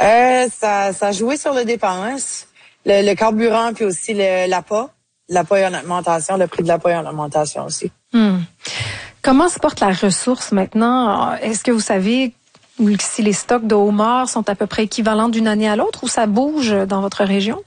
Ça a joué sur le dépense, le carburant, puis aussi l'appât. L'appât et en augmentation, le prix de l'appât et en augmentation aussi. Comment se porte la ressource maintenant? Est-ce que vous savez si les stocks de homards sont à peu près équivalents d'une année à l'autre ou ça bouge dans votre région?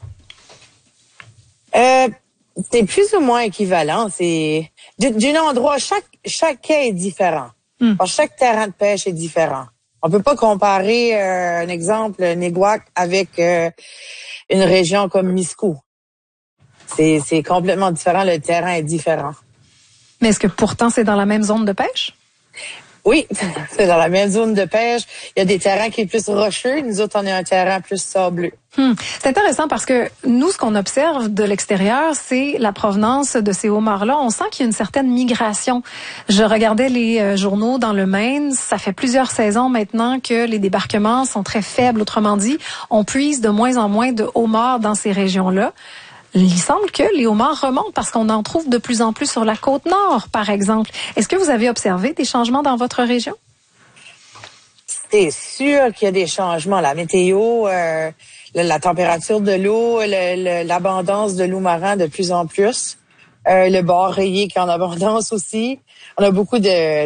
C'est plus ou moins équivalent. C'est d'un endroit, chaque quai est différent. Chaque terrain de pêche est différent. On peut pas comparer un exemple Néguac avec une région comme Miscou. C'est complètement différent. Le terrain est différent. Mais est-ce que pourtant c'est dans la même zone de pêche? Oui, c'est dans la même zone de pêche. Il y a des terrains qui sont plus rocheux. Nous autres, on a un terrain plus sableux. C'est intéressant parce que nous, ce qu'on observe de l'extérieur, c'est la provenance de ces homards-là. On sent qu'il y a une certaine migration. Je regardais les journaux dans le Maine. Ça fait plusieurs saisons maintenant que les débarquements sont très faibles. Autrement dit, on puise de moins en moins de homards dans ces régions-là. Il semble que les homards remontent parce qu'on en trouve de plus en plus sur la côte nord, par exemple. Est-ce que vous avez observé des changements dans votre région? C'est sûr qu'il y a des changements. La météo, la température de l'eau, l'abondance de loup marin de plus en plus. Le bar rayé qui est en abondance aussi. Il y a beaucoup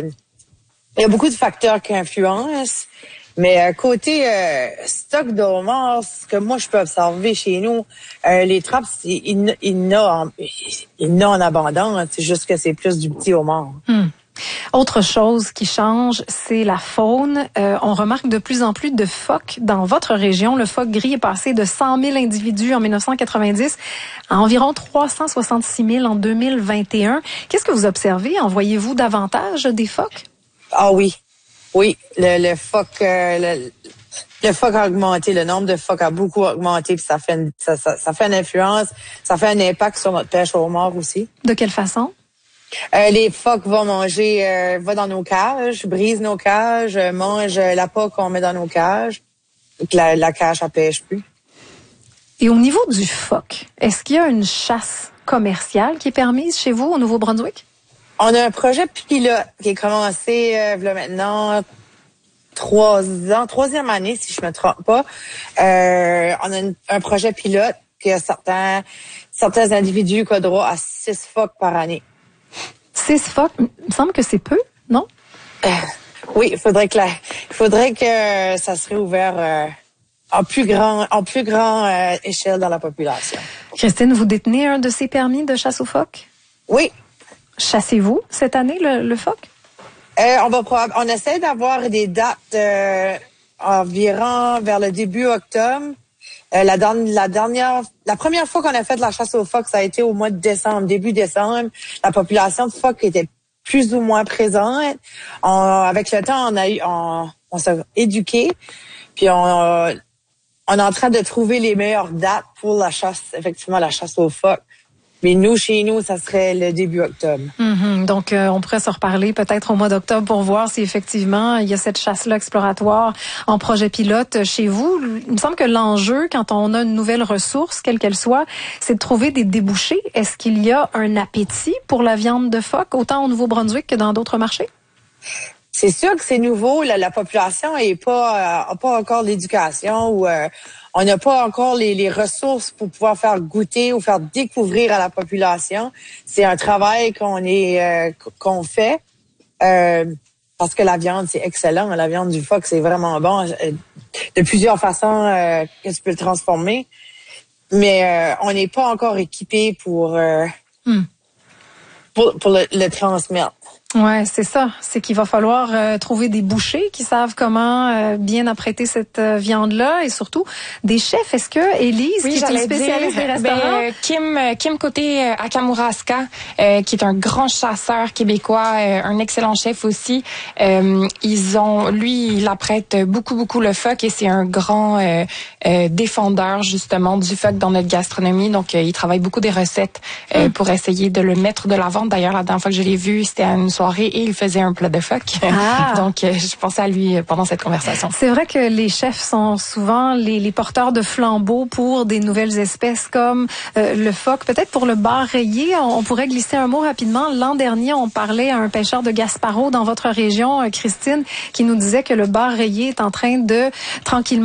de facteurs qui influencent. Mais côté stock de homards, ce que moi je peux observer chez nous, les trappes, il y en abondance. C'est juste que c'est plus du petit homard. Autre chose qui change, c'est la faune. On remarque de plus en plus de phoques dans votre région. Le phoque gris est passé de 100 000 individus en 1990 à environ 366 000 en 2021. Qu'est-ce que vous observez? En voyez-vous davantage des phoques? Ah oui. Oui, le phoque a augmenté, le nombre de phoques a beaucoup augmenté, puis ça fait une influence, ça fait un impact sur notre pêche au homard aussi. De quelle façon? Les phoques vont manger, vont dans nos cages, brisent nos cages, mangent l'appât qu'on met dans nos cages, donc la cage elle pêche plus. Et au niveau du phoque, est-ce qu'il y a une chasse commerciale qui est permise chez vous au Nouveau-Brunswick? On a un projet pilote qui est commencé là maintenant 3e année si je me trompe pas. On a un projet pilote qui a certains individus qui ont droit à 6 phoques par année. 6 phoques, il me semble que c'est peu, non? Oui, il faudrait que ça serait ouvert en plus grand échelle dans la population. Christine, vous détenez un de ces permis de chasse aux phoques? Oui. Chassez-vous cette année le phoque? On essaie d'avoir des dates environ vers le début octobre. La première fois qu'on a fait de la chasse aux phoques, ça a été au mois de décembre, début décembre. La population de phoques était plus ou moins présente. Avec le temps, on s'est éduqué, puis on est en train de trouver les meilleures dates pour la chasse, effectivement, la chasse aux phoques. Mais chez nous, ça serait le début octobre. Donc, on pourrait se reparler peut-être au mois d'octobre pour voir si effectivement il y a cette chasse-là exploratoire en projet pilote chez vous. Il me semble que l'enjeu, quand on a une nouvelle ressource, quelle qu'elle soit, c'est de trouver des débouchés. Est-ce qu'il y a un appétit pour la viande de phoque, autant au Nouveau-Brunswick que dans d'autres marchés? C'est sûr que c'est nouveau. La population a pas encore l'éducation ou on n'a pas encore les ressources pour pouvoir faire goûter ou faire découvrir à la population. C'est un travail qu'on fait parce que la viande, c'est excellent. La viande du phoque, c'est vraiment bon. De plusieurs façons que tu peux le transformer. Mais on n'est pas encore équipé pour le transmettre. Ouais, c'est ça. C'est qu'il va falloir trouver des bouchers qui savent comment bien apprêter cette viande-là et surtout des chefs. Est-ce que Élise, qui est une spécialiste des restaurants, Kim côté à Kamouraska, qui est un grand chasseur québécois, un excellent chef aussi. Il apprête beaucoup le phoque et c'est un grand défendeur justement du phoque dans notre gastronomie. Donc, il travaille beaucoup des recettes pour essayer de le mettre de l'avant. D'ailleurs, la dernière fois que je l'ai vu, c'était à une soirée et il faisait un plat de phoque. Donc, je pensais à lui pendant cette conversation. C'est vrai que les chefs sont souvent les porteurs de flambeaux pour des nouvelles espèces comme le phoque. Peut-être pour le bar rayé, on pourrait glisser un mot rapidement. L'an dernier, on parlait à un pêcheur de Gaspareau dans votre région, Christine, qui nous disait que le bar rayé est en train de tranquillement